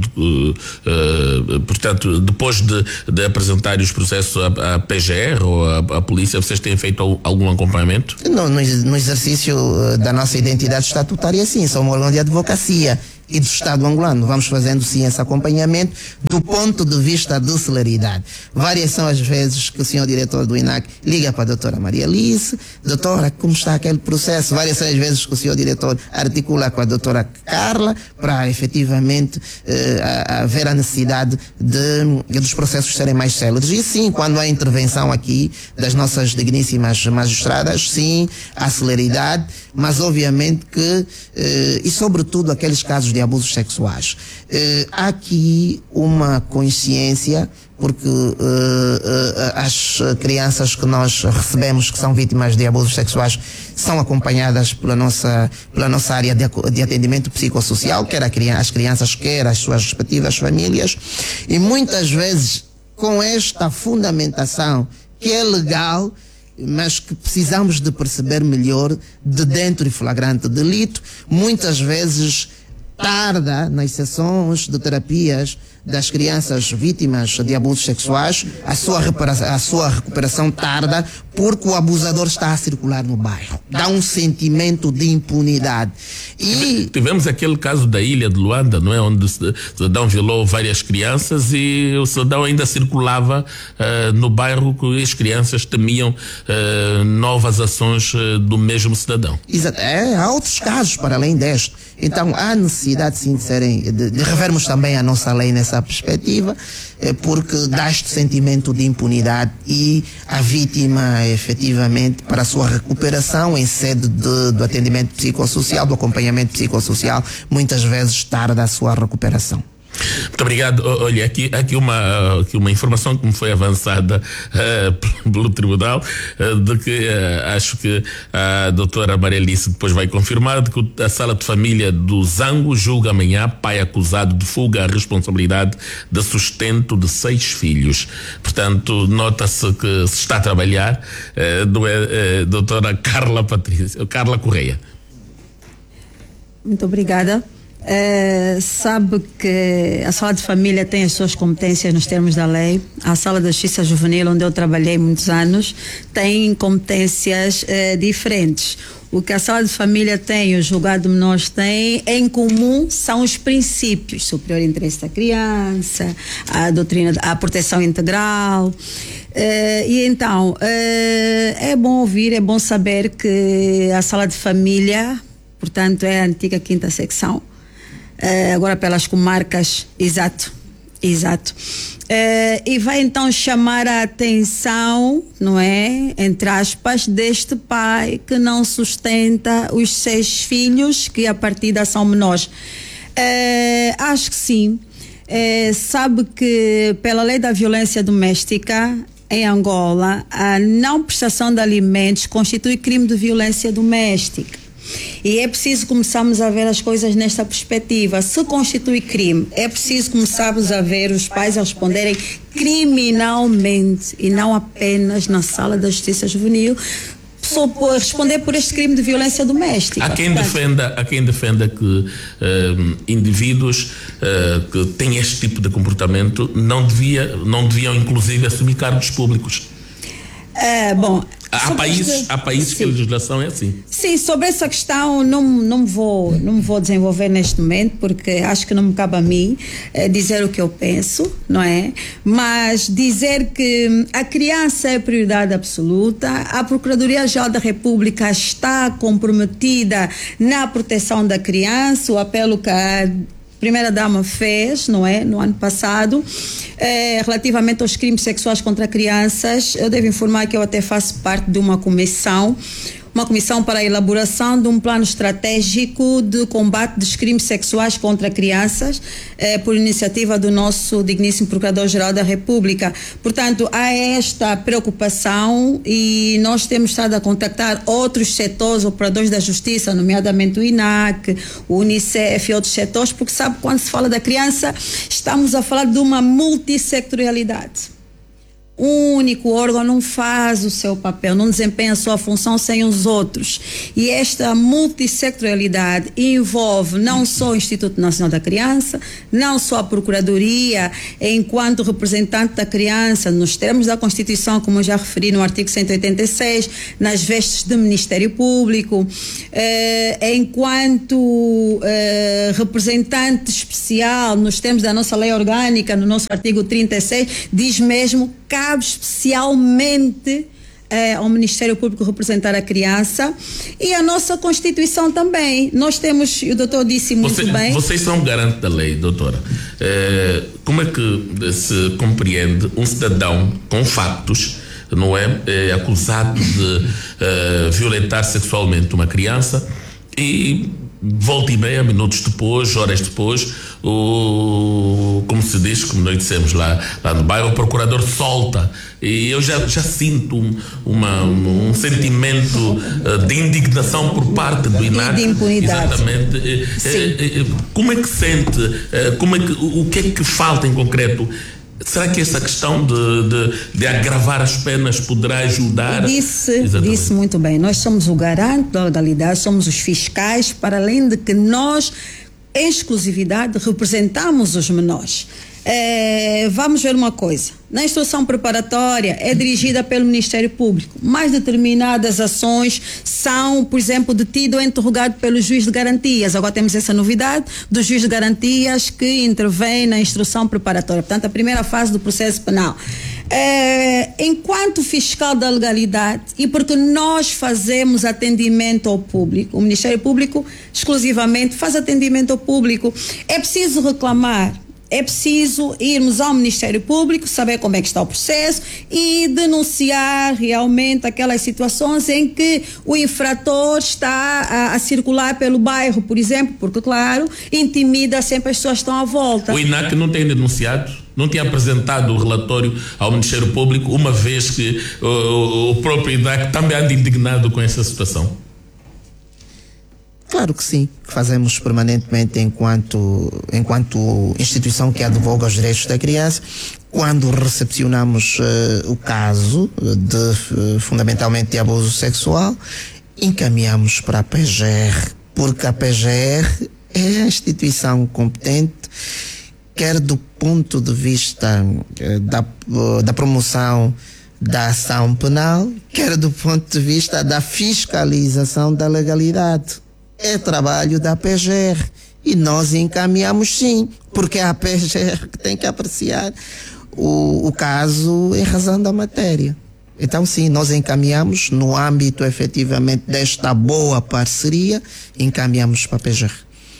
portanto, depois de apresentar os processos à PGR ou à polícia, vocês têm feito algum acompanhamento? No exercício da nossa identidade estatutária, sim, somos um órgão de advocacia e do Estado angolano. Vamos fazendo sim esse acompanhamento do ponto de vista de celeridade. Várias são as vezes que o senhor diretor do INAC liga para a doutora Maria Alice, doutora, como está aquele processo? Várias são as vezes que o senhor diretor articula com a doutora Carla para efetivamente haver a necessidade dos processos serem mais céleres. E sim, quando há intervenção aqui das nossas digníssimas magistradas, sim, há celeridade, mas obviamente que, e sobretudo aqueles casos de abusos sexuais, há aqui uma consciência, porque as crianças que nós recebemos que são vítimas de abusos sexuais são acompanhadas pela nossa área de atendimento psicossocial, quer as crianças, quer as suas respectivas famílias, e muitas vezes com esta fundamentação que é legal, mas que precisamos de perceber melhor de dentro e flagrante delito, muitas vezes tarda nas sessões de terapias das crianças vítimas de abusos sexuais, a sua recuperação tarda porque o abusador está a circular no bairro. Dá um sentimento de impunidade. E tivemos aquele caso da ilha de Luanda, não é? Onde o cidadão violou várias crianças e o cidadão ainda circulava no bairro, que as crianças temiam novas ações do mesmo cidadão. Exato. Há outros casos para além deste. Então há necessidade sim de revermos também a nossa lei nessa perspectiva, porque dá este sentimento de impunidade e a vítima efetivamente para a sua recuperação em sede do atendimento psicossocial, do acompanhamento psicossocial, muitas vezes tarda a sua recuperação. Muito obrigado. Olha, aqui uma informação que me foi avançada pelo tribunal, de que acho que a doutora Maria Alice depois vai confirmar, de que a sala de família do Zango julga amanhã pai acusado de fuga à responsabilidade de sustento de 6 filhos. Portanto, nota-se que se está a trabalhar, doutora Carla Correia. Muito obrigada. Sabe que a sala de família tem as suas competências nos termos da lei. A sala de justiça juvenil, onde eu trabalhei muitos anos, tem competências diferentes. O que a sala de família tem e o julgado de menores tem em comum são os princípios: superior interesse da criança, a doutrina, a proteção integral. E então é bom ouvir, é bom saber que a sala de família, portanto, é a antiga 5ª secção, agora pelas comarcas, exato, e vai então chamar a atenção, não é, entre aspas, deste pai que não sustenta os 6 filhos que a partida são menores. Acho que sim. Sabe que pela lei da violência doméstica em Angola, a não prestação de alimentos constitui crime de violência doméstica. E é preciso começarmos a ver as coisas nesta perspectiva. Se constitui crime, é preciso começarmos a ver os pais a responderem criminalmente e não apenas na sala da justiça juvenil, só por responder por este crime de violência doméstica. Há quem defenda que indivíduos que têm este tipo de comportamento não deviam inclusive assumir cargos públicos. Bom, há países que a legislação é assim. Sim, sobre essa questão não me vou desenvolver neste momento, porque acho que não me cabe a mim dizer o que eu penso, não é? Mas dizer que a criança é prioridade absoluta, a Procuradoria-Geral da República está comprometida na proteção da criança, o apelo que a Primeira-Dama fez, não é, no ano passado, relativamente aos crimes sexuais contra crianças. Eu devo informar que eu até faço parte de uma comissão uma comissão para a elaboração de um plano estratégico de combate dos crimes sexuais contra crianças, por iniciativa do nosso digníssimo Procurador-Geral da República. Portanto, há esta preocupação e nós temos estado a contactar outros setores, operadores da justiça, nomeadamente o INAC, o UNICEF e outros setores, porque sabe, quando se fala da criança, estamos a falar de uma multissectorialidade. Um único órgão não faz o seu papel, não desempenha a sua função sem os outros. E esta multissectorialidade envolve não só o Instituto Nacional da Criança, não só a Procuradoria, enquanto representante da criança, nos termos da Constituição, como eu já referi no artigo 186, nas vestes do Ministério Público, enquanto representante especial, nos termos da nossa lei orgânica, no nosso artigo 36, diz mesmo cabe especialmente ao Ministério Público representar a criança, e a nossa Constituição também. Nós temos, e o doutor disse muito bem... Vocês são garante da lei, doutora. Como é que se compreende um cidadão com factos, não é acusado de violentar sexualmente uma criança, e volta e meia, minutos depois, horas depois, como se diz, como nós dissemos lá no bairro, o procurador solta, e eu já sinto um sentimento de indignação por parte do INAC. De impunidade. Exatamente. Como é que sente, o que é que falta em concreto? Será que essa questão de agravar as penas poderá ajudar? Disse muito bem. Nós somos o garante da legalidade, somos os fiscais, para além de que nós, em exclusividade, representamos os menores. Vamos ver uma coisa. Na instrução preparatória é dirigida pelo Ministério Público, mas determinadas ações são, por exemplo, detido ou interrogado pelo juiz de garantias. Agora temos essa novidade do juiz de garantias que intervém na instrução preparatória, portanto a primeira fase do processo penal. Enquanto fiscal da legalidade, e porque nós fazemos atendimento ao público, o Ministério Público exclusivamente faz atendimento ao público, é preciso reclamar, é preciso irmos ao Ministério Público, saber como é que está o processo e denunciar realmente aquelas situações em que o infrator está a circular pelo bairro, por exemplo, porque, claro, intimida sempre as pessoas que estão à volta. O INAC não tem denunciado? Não tinha apresentado o relatório ao Ministério Público, uma vez que o próprio INAC também anda indignado com essa situação? Claro que sim, fazemos permanentemente enquanto instituição que advoga os direitos da criança. Quando recepcionamos o caso fundamentalmente de abuso sexual, encaminhamos para a PGR, porque a PGR é a instituição competente, quer do ponto de vista da promoção da ação penal, quer do ponto de vista da fiscalização da legalidade. É trabalho da PGR e nós encaminhamos sim, porque é a PGR que tem que apreciar o caso em razão da matéria. Então sim, nós encaminhamos no âmbito efetivamente desta boa parceria, encaminhamos para a PGR.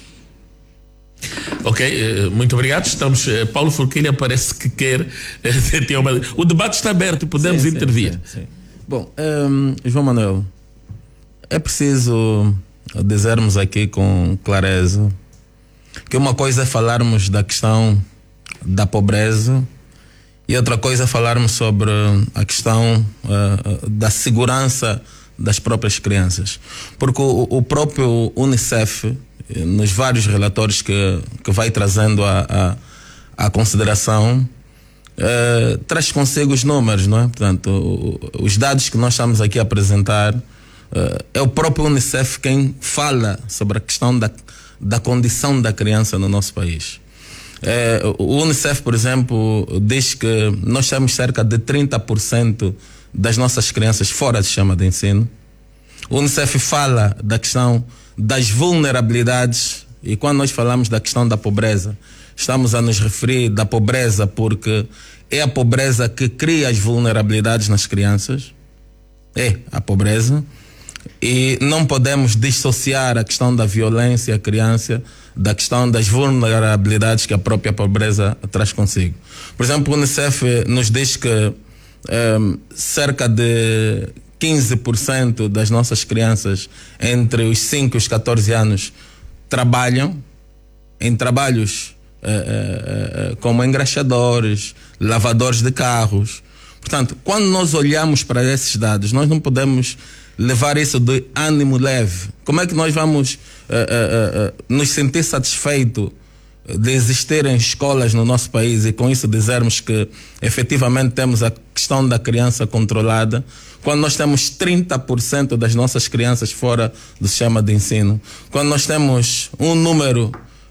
Ok, muito obrigado. Estamos, Paulo Forquilha parece que quer ter uma... O debate está aberto e podemos intervir. Sim. Bom, João Manuel, é preciso dizermos aqui com clareza que uma coisa é falarmos da questão da pobreza e outra coisa é falarmos sobre a questão da segurança das próprias crianças, porque o próprio UNICEF, nos vários relatórios que vai trazendo à consideração, traz consigo os números, não é? Portanto, os dados que nós estamos aqui a apresentar, é o próprio UNICEF quem fala sobre a questão da condição da criança no nosso país. O UNICEF, por exemplo, diz que nós temos cerca de 30% das nossas crianças fora de sistema de ensino. O UNICEF fala da questão das vulnerabilidades, e quando nós falamos da questão da pobreza, estamos a nos referir da pobreza porque é a pobreza que cria as vulnerabilidades nas crianças. É a pobreza. E não podemos dissociar a questão da violência à criança da questão das vulnerabilidades que a própria pobreza traz consigo. Por exemplo, o UNICEF nos diz que cerca de 15% das nossas crianças entre os 5 e os 14 anos trabalham em trabalhos como engraxadores, lavadores de carros. Portanto, quando nós olhamos para esses dados, nós não podemos levar isso de ânimo leve. Como é que nós vamos nos sentir satisfeitos de existirem escolas no nosso país e com isso dizermos que efetivamente temos a questão da criança controlada, quando nós temos 30% das nossas crianças fora do sistema de ensino, quando nós temos um número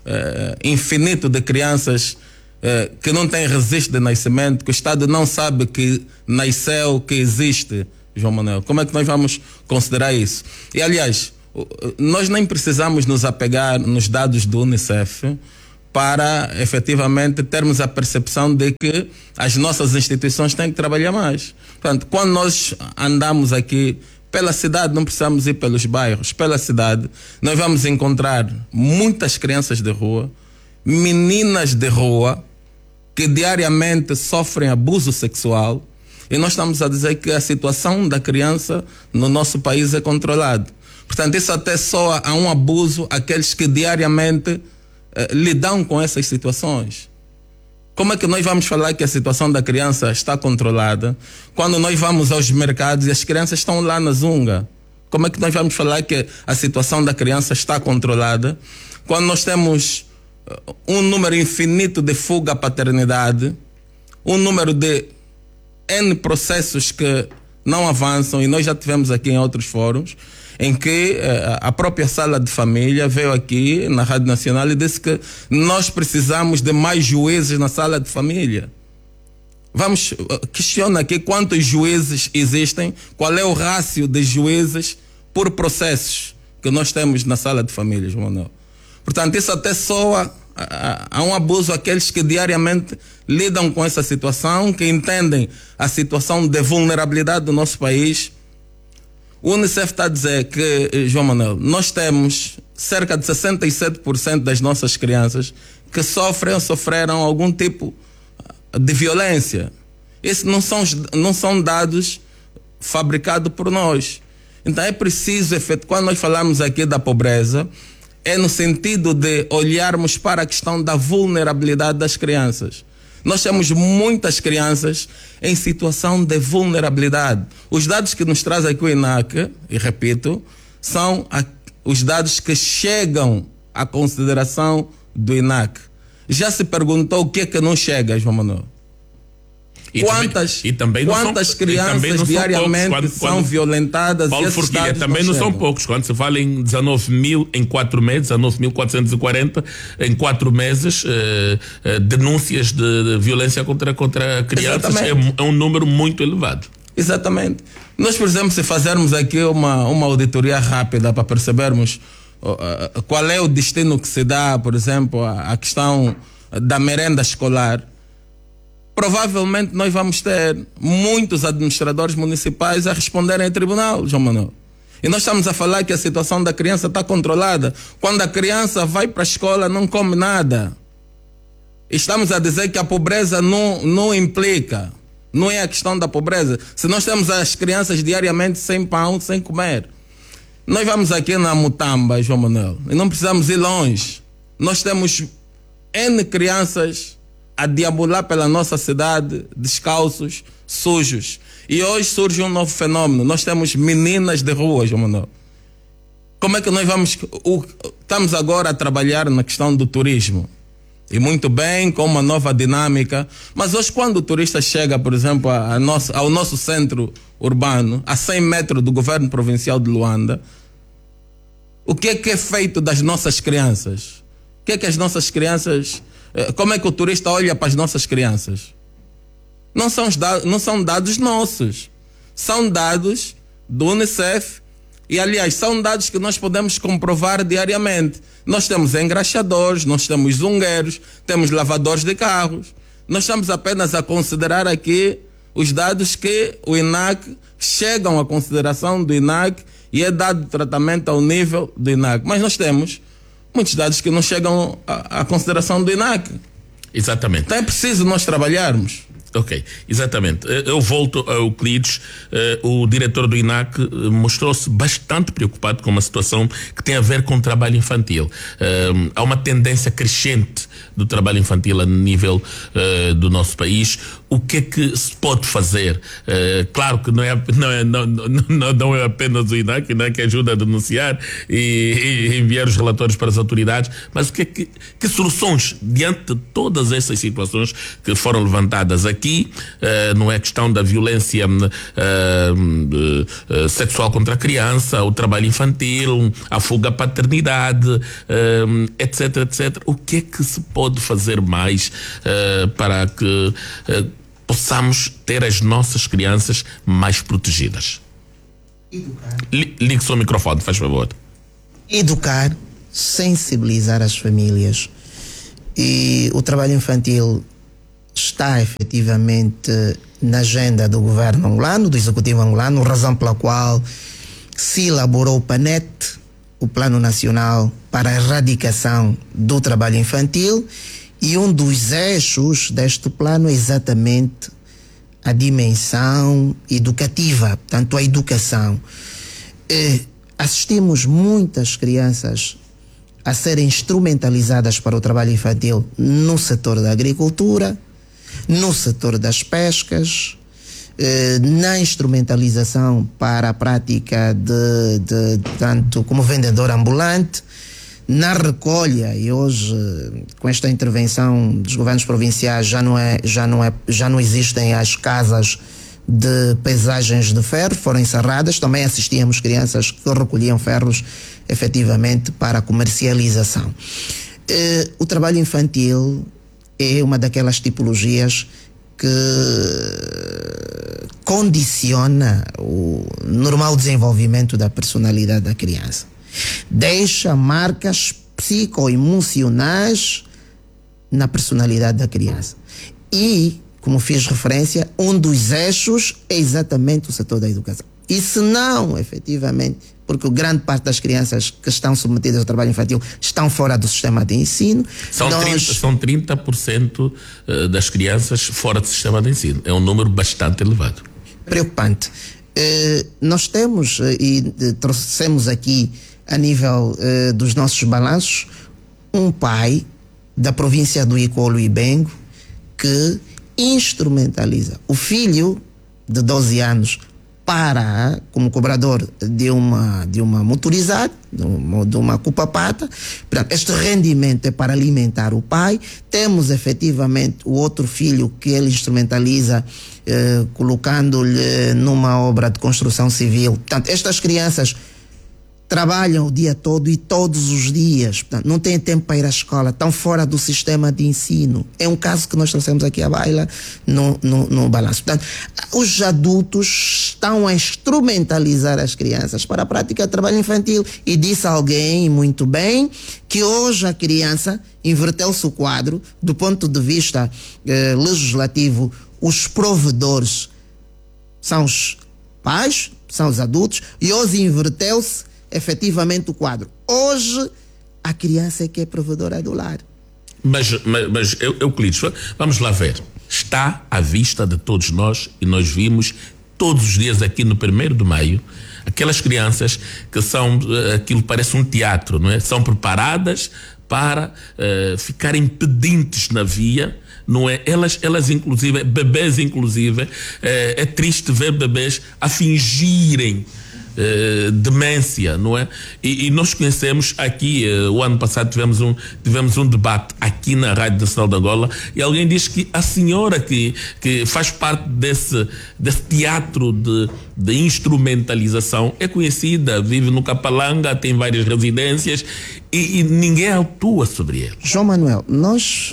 infinito de crianças que não têm registro de nascimento, que o Estado não sabe que nasceu, que existe, João Manuel. Como é que nós vamos considerar isso? E, aliás, nós nem precisamos nos apegar nos dados do UNICEF para, efetivamente, termos a percepção de que as nossas instituições têm que trabalhar mais. Portanto, quando nós andamos aqui pela cidade, não precisamos ir pelos bairros, pela cidade, nós vamos encontrar muitas crianças de rua, meninas de rua, que diariamente sofrem abuso sexual, e nós estamos a dizer que a situação da criança no nosso país é controlada. Portanto, isso até soa a um abuso àqueles que diariamente lidam com essas situações. Como é que nós vamos falar que a situação da criança está controlada quando nós vamos aos mercados e as crianças estão lá na zunga? Como é que nós vamos falar que a situação da criança está controlada quando nós temos um número infinito de fuga à paternidade, um número de N processos que não avançam, e nós já tivemos aqui em outros fóruns, em que a própria sala de família veio aqui na Rádio Nacional e disse que nós precisamos de mais juízes na sala de família. Vamos questionar aqui quantos juízes existem, qual é o rácio de juízes por processos que nós temos na sala de família, João Manuel. Portanto, isso até soa a um abuso àqueles que diariamente lidam com essa situação, que entendem a situação de vulnerabilidade do nosso país. O UNICEF está a dizer que, João Manuel, nós temos cerca de 67% das nossas crianças que sofrem ou sofreram algum tipo de violência. Esses não são dados fabricados por nós. Então é preciso, quando nós falamos aqui da pobreza, é no sentido de olharmos para a questão da vulnerabilidade das crianças. Nós temos muitas crianças em situação de vulnerabilidade. Os dados que nos traz aqui o INAC, e repito, são os dados que chegam à consideração do INAC. Já se perguntou o que é que não chega, João Manuel? Quantas crianças diariamente são violentadas? Paulo Forquilha, também não são poucos. Quando se fala em 19 mil em 4 meses, 19.440 em 4 meses, denúncias de violência contra crianças, é um número muito elevado. Exatamente. Nós, por exemplo, se fazermos aqui uma auditoria rápida para percebermos qual é o destino que se dá, por exemplo, à questão da merenda escolar, provavelmente nós vamos ter muitos administradores municipais a responderem em tribunal, João Manuel. E nós estamos a falar que a situação da criança está controlada. Quando a criança vai para a escola, não come nada. Estamos a dizer que a pobreza não implica. Não é a questão da pobreza. Se nós temos as crianças diariamente sem pão, sem comer. Nós vamos aqui na Mutamba, João Manuel, e não precisamos ir longe. Nós temos N crianças a deambular pela nossa cidade, descalços, sujos. E hoje surge um novo fenômeno. Nós temos meninas de rua, João Manuel. Como é que nós vamos... Estamos agora a trabalhar na questão do turismo. E muito bem, com uma nova dinâmica. Mas hoje, quando o turista chega, por exemplo, ao nosso centro urbano, a 100 metros do governo provincial de Luanda, o que é feito das nossas crianças? O que é que as nossas crianças... Como é que o turista olha para as nossas crianças? Não são dados nossos. São dados do UNICEF. E, aliás, são dados que nós podemos comprovar diariamente. Nós temos engraxadores, nós temos zungueiros, temos lavadores de carros. Nós estamos apenas a considerar aqui os dados que o INAC chegam à consideração do INAC e é dado tratamento ao nível do INAC. Mas nós temos muitos dados que não chegam à consideração do INAC. Exatamente. Então é preciso nós trabalharmos. Ok, exatamente. Eu volto ao Euclides. O diretor do INAC mostrou-se bastante preocupado com uma situação que tem a ver com o trabalho infantil. Há uma tendência crescente do trabalho infantil a nível do nosso país. O que é que se pode fazer? Claro que não é apenas o INAC que ajuda a denunciar e enviar os relatórios para as autoridades, mas que soluções diante de todas essas situações que foram levantadas aqui? Não é questão da violência sexual contra a criança, o trabalho infantil, a fuga à paternidade, etc, etc. O que é que se pode fazer mais para que possamos ter as nossas crianças mais protegidas? Ligue só o microfone, faz favor. Educar, sensibilizar as famílias. E o trabalho infantil está efetivamente na agenda do governo angolano, do executivo angolano, razão pela qual se elaborou o PANET, o Plano Nacional para a Erradicação do Trabalho Infantil, e um dos eixos deste plano é exatamente a dimensão educativa, portanto a educação. Assistimos muitas crianças a serem instrumentalizadas para o trabalho infantil no setor da agricultura, no setor das pescas, na instrumentalização para a prática tanto como vendedor ambulante, na recolha, e hoje com esta intervenção dos governos provinciais já não existem as casas de pesagens de ferro, foram encerradas. Também assistíamos crianças que recolhiam ferros efetivamente para a comercialização. O trabalho infantil é uma daquelas tipologias que condiciona o normal desenvolvimento da personalidade da criança. Deixa marcas psicoemocionais na personalidade da criança. E, como fiz referência, um dos eixos é exatamente o setor da educação. E se não, efetivamente, porque grande parte das crianças que estão submetidas ao trabalho infantil estão fora do sistema de ensino. São 30% das crianças fora do sistema de ensino. É um número bastante elevado. Preocupante. Nós temos, e trouxemos aqui a nível dos nossos balanços, um pai da província do Icolo e Bengo que instrumentaliza o filho de 12 anos como cobrador de uma motorizada, de uma cupa-pata. Este rendimento é para alimentar o pai. Temos efetivamente o outro filho que ele instrumentaliza, colocando-lhe numa obra de construção civil. Portanto, estas crianças trabalham o dia todo e todos os dias, portanto, não têm tempo para ir à escola, estão fora do sistema de ensino. É um caso que nós trouxemos aqui à baila no balanço. Portanto, os adultos estão a instrumentalizar as crianças para a prática de trabalho infantil. E disse alguém muito bem que hoje a criança inverteu-se o quadro do ponto de vista legislativo. Os provedores são os pais, são os adultos, e hoje inverteu-se efetivamente o quadro. Hoje a criança é que é provedora do lar. Mas Euclides, vamos lá ver. Está à vista de todos nós, e nós vimos todos os dias aqui no 1º de maio aquelas crianças que são, aquilo parece um teatro, não é? São preparadas para ficarem pedintes na via, não é? Elas inclusive, bebês inclusive, é triste ver bebês a fingirem demência, não é? E nós conhecemos aqui, o ano passado tivemos um debate aqui na Rádio Nacional de Angola, e alguém diz que a senhora que faz parte desse teatro de instrumentalização é conhecida, vive no Capalanga, tem várias residências e ninguém atua sobre ele. João Manuel, nós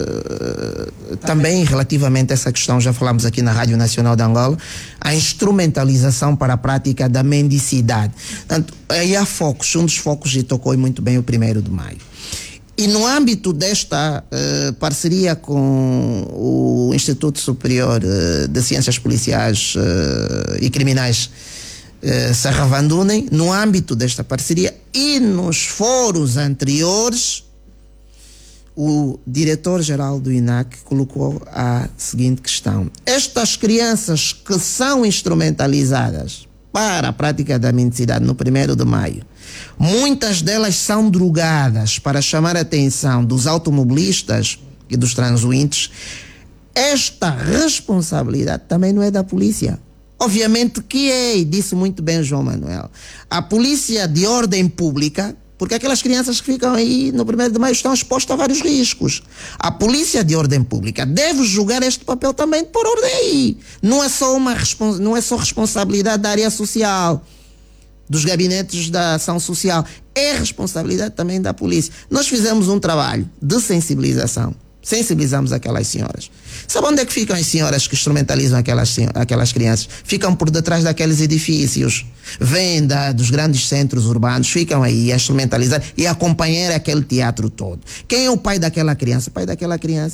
também relativamente a essa questão, já falámos aqui na Rádio Nacional de Angola, a instrumentalização para a prática da mendicidade. Portanto, aí há focos, um dos focos, e tocou muito bem o 1º de maio. E no âmbito desta parceria com o Instituto Superior de Ciências Policiais e Criminais, Serra Vandunen, no âmbito desta parceria e nos foros anteriores, o diretor-geral do INAC colocou a seguinte questão: estas crianças que são instrumentalizadas para a prática da mendicidade no 1º de maio, muitas delas são drogadas para chamar a atenção dos automobilistas e dos transuintes. Esta responsabilidade também não é da polícia. Obviamente que é, e disse muito bem João Manuel, a polícia de ordem pública, porque aquelas crianças que ficam aí no 1º de maio estão expostas a vários riscos. A polícia de ordem pública deve julgar este papel também por ordem aí. Não é só responsabilidade da área social, dos gabinetes da ação social. É responsabilidade também da polícia. Nós fizemos um trabalho de sensibilização. Sensibilizamos aquelas senhoras. Sabe onde é que ficam as senhoras que instrumentalizam aquelas crianças? Ficam por detrás daqueles edifícios. Vêm dos grandes centros urbanos, ficam aí a instrumentalizar e a acompanhar aquele teatro todo. Quem é o pai daquela criança? O pai daquela criança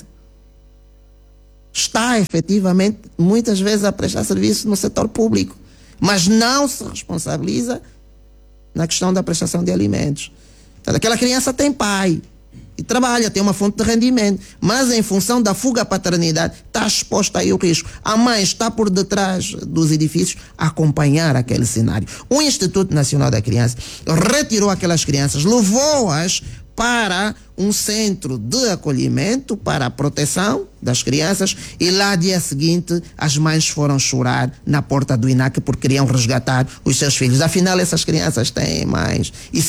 está efetivamente, muitas vezes, a prestar serviço no setor público, mas não se responsabiliza na questão da prestação de alimentos. Então, aquela criança tem pai e trabalha, tem uma fonte de rendimento, mas em função da fuga à paternidade está exposta aí o risco. A mãe está por detrás dos edifícios a acompanhar aquele cenário. O Instituto Nacional da Criança retirou aquelas crianças, levou-as para um centro de acolhimento para a proteção das crianças, e lá, dia seguinte, as mães foram chorar na porta do INAC porque queriam resgatar os seus filhos. Afinal, essas crianças têm mães.